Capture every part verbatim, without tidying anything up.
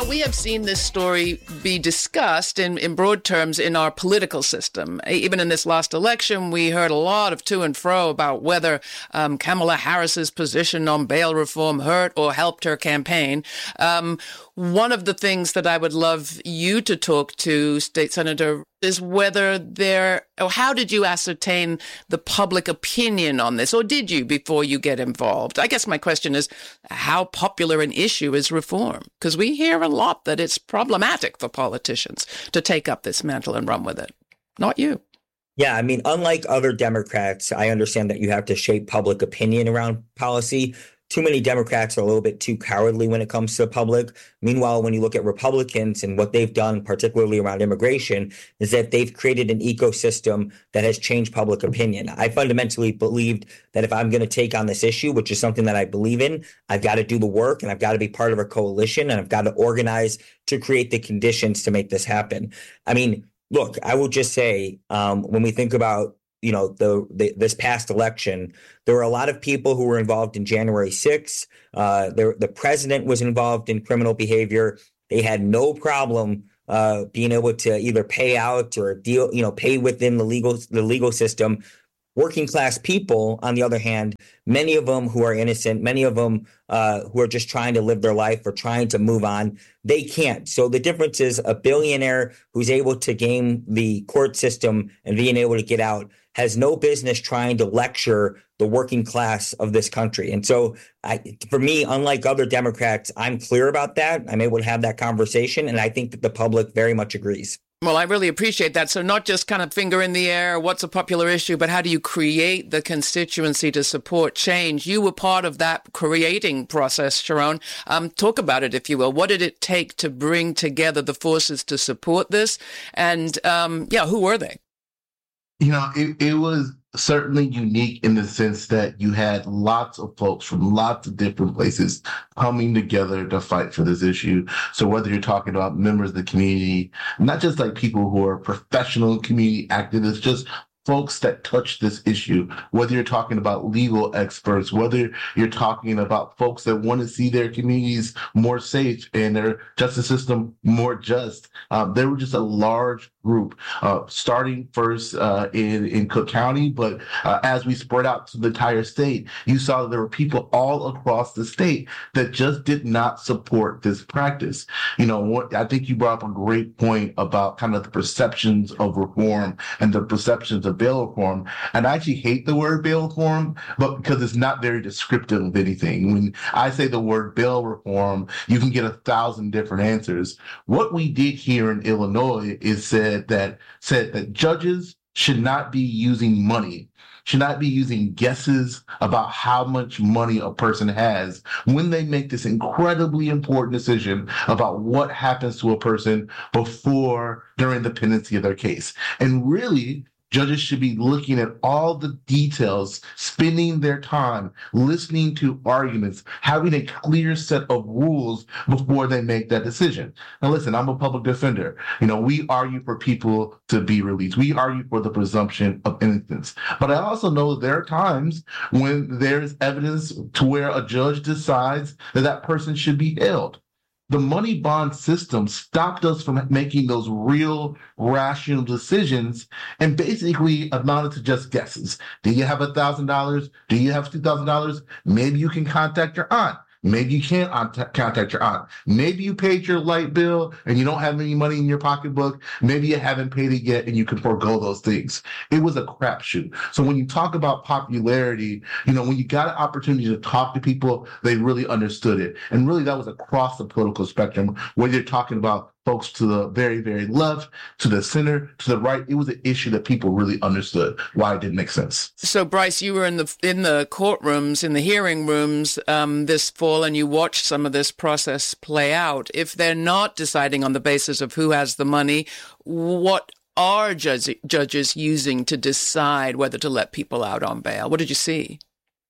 Now, we have seen this story be discussed in, in broad terms in our political system. Even in this last election, we heard a lot of to and fro about whether um, Kamala Harris's position on bail reform hurt or helped her campaign. Um, one of the things that I would love you to talk to, State Senator, is whether there, or how did you ascertain the public opinion on this, or did you before you get involved? I guess my question is, how popular an issue is reform? Because we hear a lot that it's problematic for politicians to take up this mantle and run with it. Not you. Yeah, I mean, unlike other Democrats, I understand that you have to shape public opinion around policy. Too many Democrats are a little bit too cowardly when it comes to the public. Meanwhile, when you look at Republicans and what they've done, particularly around immigration, is that they've created an ecosystem that has changed public opinion. I fundamentally believed that if I'm going to take on this issue, which is something that I believe in, I've got to do the work and I've got to be part of a coalition and I've got to organize to create the conditions to make this happen. I mean, look, I will just say um, when we think about you know, the, the this past election, there were a lot of people who were involved in January sixth. Uh, the, the president was involved in criminal behavior. They had no problem uh, being able to either pay out or deal, you know, pay within the legal the legal system. Working class people, on the other hand, many of them who are innocent, many of them uh, who are just trying to live their life or trying to move on, they can't. So the difference is a billionaire who's able to game the court system and being able to get out has no business trying to lecture the working class of this country. And so I, for me, unlike other Democrats, I'm clear about that. I'm able to have that conversation. And I think that the public very much agrees. Well, I really appreciate that. So not just kind of finger in the air, what's a popular issue, but how do you create the constituency to support change? You were part of that creating process, Sharon. Um, talk about it, if you will. What did it take to bring together the forces to support this? And um, yeah, who were they? You know, it, it was certainly unique in the sense that you had lots of folks from lots of different places coming together to fight for this issue. So whether you're talking about members of the community, not just like people who are professional community activists, just folks that touch this issue, whether you're talking about legal experts, whether you're talking about folks that want to see their communities more safe and their justice system more just. Um, there were just a large group, uh, starting first uh, in, in Cook County, but uh, as we spread out to the entire state, you saw that there were people all across the state that just did not support this practice. You know, what, I think you brought up a great point about kind of the perceptions of reform and the perceptions of bail reform. And I actually hate the word bail reform, but because it's not very descriptive of anything. When I say the word bail reform, you can get a thousand different answers. What we did here in Illinois is said that said that judges should not be using money, should not be using guesses about how much money a person has when they make this incredibly important decision about what happens to a person before, during the pendency of their case. And really, judges should be looking at all the details, spending their time, listening to arguments, having a clear set of rules before they make that decision. Now, listen, I'm a public defender. You know, we argue for people to be released. We argue for the presumption of innocence. But I also know there are times when there's evidence to where a judge decides that that person should be held. The money bond system stopped us from making those real rational decisions and basically amounted to just guesses. Do you have one thousand dollars? Do you have two thousand dollars? Maybe you can contact your aunt. Maybe you can't contact your aunt. Maybe you paid your light bill and you don't have any money in your pocketbook. Maybe you haven't paid it yet and you can forego those things. It was a crapshoot. So when you talk about popularity, you know, when you got an opportunity to talk to people, they really understood it. And really that was across the political spectrum, whether you're talking about folks to the very, very left, to the center, to the right. It was an issue that people really understood why it didn't make sense. So, Bryce, you were in the in the courtrooms, in the hearing rooms um, this fall, and you watched some of this process play out. If they're not deciding on the basis of who has the money, what are judge, judges using to decide whether to let people out on bail? What did you see?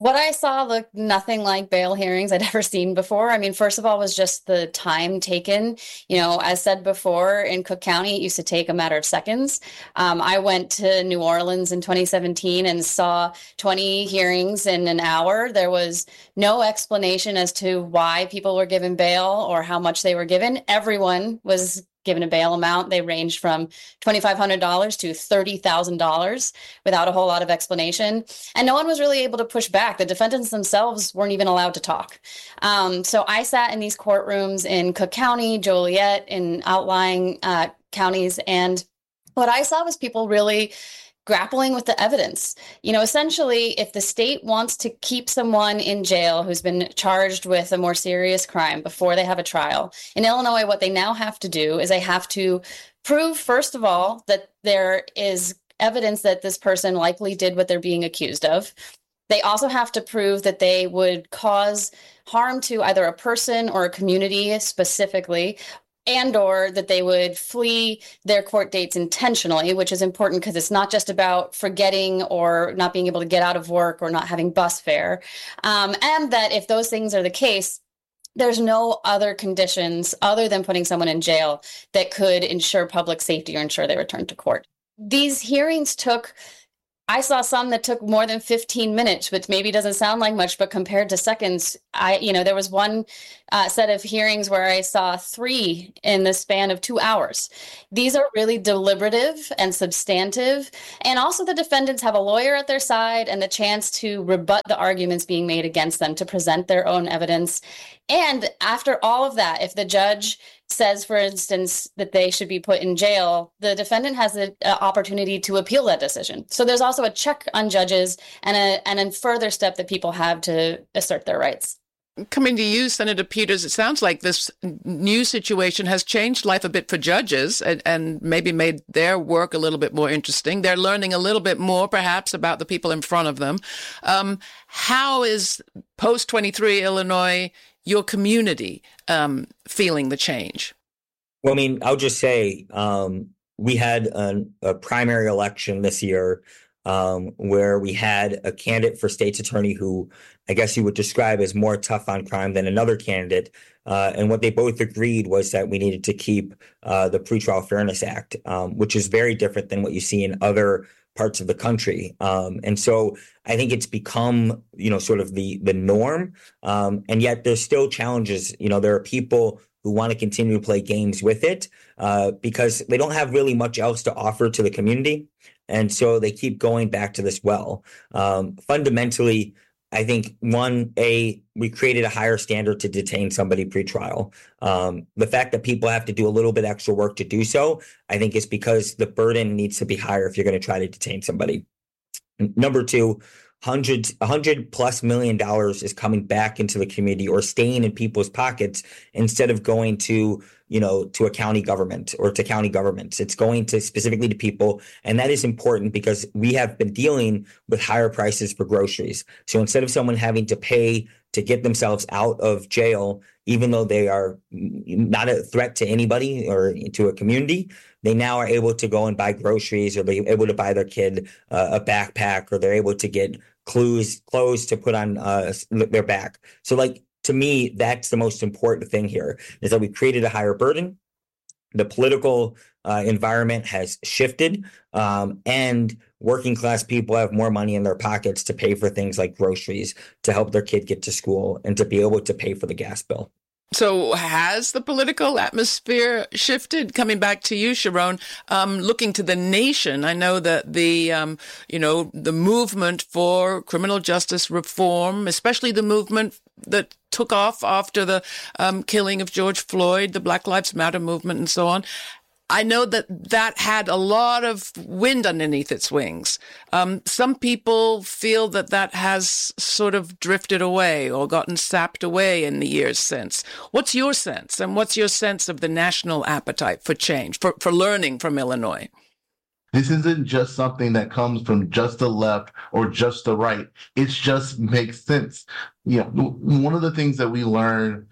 What I saw looked nothing like bail hearings I'd ever seen before. I mean, first of all, was just the time taken. You know, as said before, in Cook County, it used to take a matter of seconds. Um, I went to New Orleans in twenty seventeen and saw twenty hearings in an hour. There was no explanation as to why people were given bail or how much they were given. Everyone was given a bail amount. They ranged from twenty-five hundred dollars to thirty thousand dollars without a whole lot of explanation. And no one was really able to push back. The defendants themselves weren't even allowed to talk. Um, so I sat in these courtrooms in Cook County, Joliet, in outlying uh, counties. And what I saw was people really grappling with the evidence. You know, essentially, if the state wants to keep someone in jail who's been charged with a more serious crime before they have a trial, in Illinois, what they now have to do is they have to prove, first of all, that there is evidence that this person likely did what they're being accused of. They also have to prove that they would cause harm to either a person or a community specifically, and or that they would flee their court dates intentionally, which is important because it's not just about forgetting or not being able to get out of work or not having bus fare. Um, and that if those things are the case, there's no other conditions other than putting someone in jail that could ensure public safety or ensure they return to court. These hearings took I saw some that took more than fifteen minutes, which maybe doesn't sound like much, but compared to seconds, I, you know, there was one uh, set of hearings where I saw three in the span of two hours. These are really deliberative and substantive. And also the defendants have a lawyer at their side and the chance to rebut the arguments being made against them, to present their own evidence. And after all of that, if the judge says, for instance, that they should be put in jail, the defendant has the uh, opportunity to appeal that decision. So there's also a check on judges and a, and a further step that people have to assert their rights. Coming to you, Senator Peters, it sounds like this new situation has changed life a bit for judges and, and maybe made their work a little bit more interesting. They're learning a little bit more, perhaps, about the people in front of them. Um, how is post twenty-three Illinois, your community, um, feeling the change? Well, I mean, I'll just say um, we had an, a primary election this year um, where we had a candidate for state's attorney who I guess you would describe as more tough on crime than another candidate. Uh, and what they both agreed was that we needed to keep uh, the Pretrial Fairness Act, um, which is very different than what you see in other parts of the country. Um, and so I think it's become, you know, sort of the the norm. Um, and yet there's still challenges. You know, there are people who want to continue to play games with it uh, because they don't have really much else to offer to the community. And so they keep going back to this well. Um, fundamentally, I think, one, A, we created a higher standard to detain somebody pretrial. Um, the fact that people have to do a little bit extra work to do so, I think is because the burden needs to be higher if you're going to try to detain somebody. Number two, hundreds, a hundred plus million dollars is coming back into the community or staying in people's pockets instead of going to, you know, to a county government or to county governments. It's going to specifically to people. And that is important because we have been dealing with higher prices for groceries. So instead of someone having to pay to get themselves out of jail, even though they are not a threat to anybody or to a community, they now are able to go and buy groceries, or they're able to buy their kid uh, a backpack, or they're able to get clothes, clothes to put on uh, their back. So like, to me, that's the most important thing here, is that we created a higher burden. The political uh, environment has shifted, um, and working class people have more money in their pockets to pay for things like groceries, to help their kid get to school, and to be able to pay for the gas bill. So has the political atmosphere shifted? Coming back to you, Sharon, um, looking to the nation, I know that the, um, you know, the movement for criminal justice reform, especially the movement that took off after the um, killing of George Floyd, the Black Lives Matter movement and so on, I know that that had a lot of wind underneath its wings. Um, some people feel that that has sort of drifted away or gotten sapped away in the years since. What's your sense? And what's your sense of the national appetite for change, for, for learning from Illinois? This isn't just something that comes from just the left or just the right. It just makes sense. You know, one of the things that we learned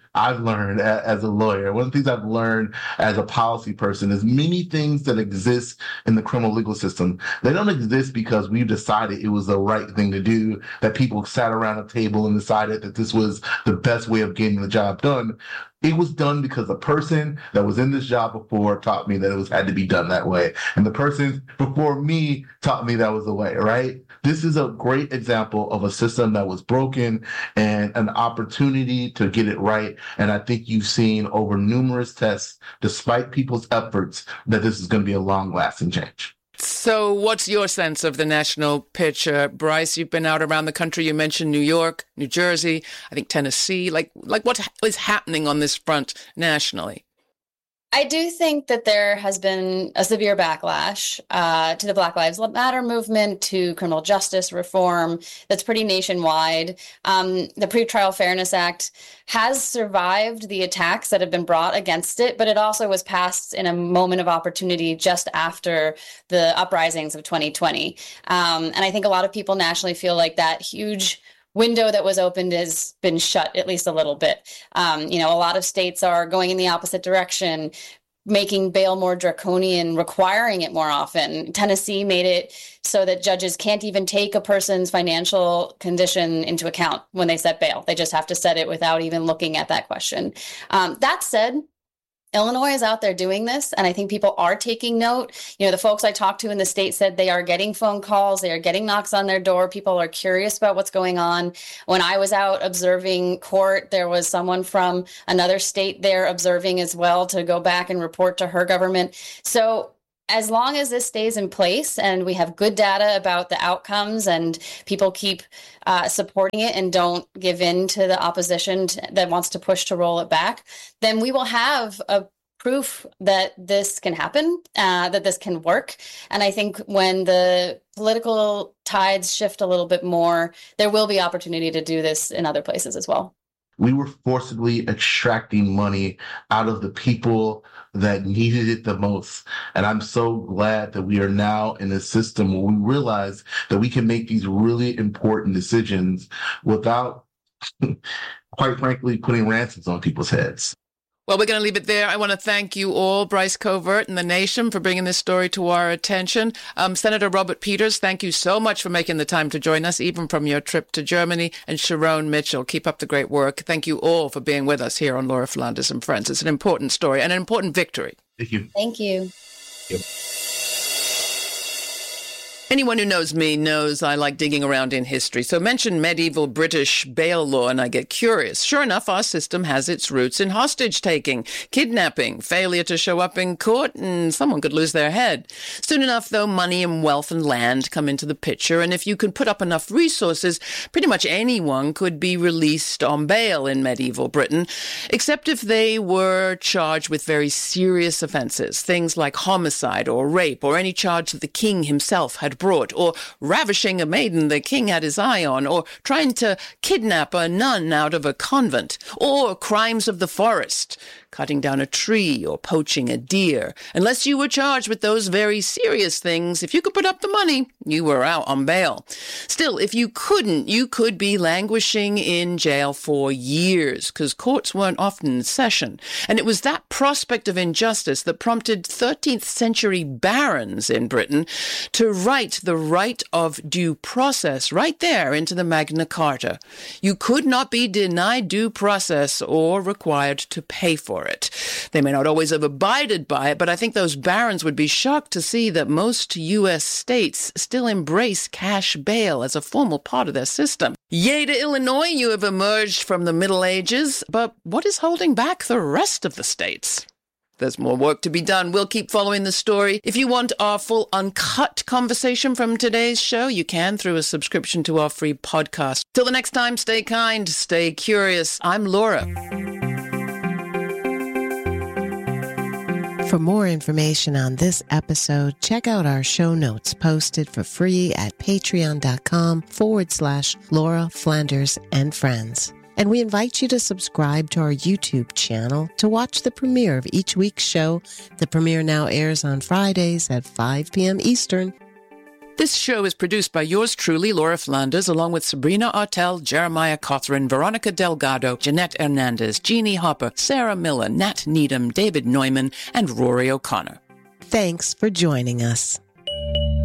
I've learned a, as a lawyer, one of the things I've learned as a policy person is many things that exist in the criminal legal system, they don't exist because we've decided it was the right thing to do, that people sat around a table and decided that this was the best way of getting the job done. It was done because the person that was in this job before taught me that it was had to be done that way. And the person before me taught me that was the way, right? This is a great example of a system that was broken and an opportunity to get it right. And I think you've seen over numerous tests, despite people's efforts, that this is going to be a long-lasting change. So what's your sense of the national picture? Bryce, you've been out around the country. You mentioned New York, New Jersey, I think Tennessee. Like, like what is happening on this front nationally? I do think that there has been a severe backlash uh, to the Black Lives Matter movement, to criminal justice reform that's pretty nationwide. Um, the Pretrial Fairness Act has survived the attacks that have been brought against it, but it also was passed in a moment of opportunity just after the uprisings of twenty twenty. Um, and I think a lot of people nationally feel like that huge window that was opened has been shut at least a little bit. Um, you know, a lot of states are going in the opposite direction, making bail more draconian, requiring it more often. Tennessee made it so that judges can't even take a person's financial condition into account when they set bail. They just have to set it without even looking at that question. Um, that said, Illinois is out there doing this, and I think people are taking note. You know, the folks I talked to in the state said they are getting phone calls, they are getting knocks on their door. People are curious about what's going on. When I was out observing court, there was someone from another state there observing as well to go back and report to her government. So as long as this stays in place and we have good data about the outcomes and people keep uh, supporting it and don't give in to the opposition to, that wants to push to roll it back, then we will have a proof that this can happen, uh, that this can work. And I think when the political tides shift a little bit more, there will be opportunity to do this in other places as well. We were forcibly extracting money out of the people that needed it the most. And I'm so glad that we are now in a system where we realize that we can make these really important decisions without, quite frankly, putting ransoms on people's heads. Well, we're going to leave it there. I want to thank you all, Bryce Covert and the nation, for bringing this story to our attention. Um, Senator Robert Peters, thank you so much for making the time to join us, even from your trip to Germany. And Sharon Mitchell, keep up the great work. Thank you all for being with us here on Laura Flanders and Friends. It's an important story and an important victory. Thank you. Thank you. Yep. Anyone who knows me knows I like digging around in history. So mention medieval British bail law and I get curious. Sure enough, our system has its roots in hostage-taking, kidnapping, failure to show up in court, and someone could lose their head. Soon enough, though, money and wealth and land come into the picture, and if you could put up enough resources, pretty much anyone could be released on bail in medieval Britain, except if they were charged with very serious offenses, things like homicide or rape or any charge that the king himself had brought, or ravishing a maiden the king had his eye on, or trying to kidnap a nun out of a convent, or crimes of the forest, cutting down a tree or poaching a deer. Unless you were charged with those very serious things, if you could put up the money, you were out on bail. Still, if you couldn't, you could be languishing in jail for years, because courts weren't often in session. And it was that prospect of injustice that prompted thirteenth century barons in Britain to write the right of due process right there into the Magna Carta. You could not be denied due process or required to pay for it. They may not always have abided by it, but I think those barons would be shocked to see that most U S states still embrace cash bail as a formal part of their system. Yay to Illinois, you have emerged from the Middle Ages, but what is holding back the rest of the states? There's more work to be done. We'll keep following the story. If you want our full uncut conversation from today's show, you can through a subscription to our free podcast. Till the next time, stay kind, stay curious. I'm Laura. For more information on this episode, check out our show notes posted for free at patreon.com forward slash Laura Flanders and Friends. And we invite you to subscribe to our YouTube channel to watch the premiere of each week's show. The premiere now airs on Fridays at five p.m. Eastern. This show is produced by yours truly, Laura Flanders, along with Sabrina Artel, Jeremiah Cothran, Veronica Delgado, Jeanette Hernandez, Jeannie Hopper, Sarah Miller, Nat Needham, David Neumann, and Rory O'Connor. Thanks for joining us.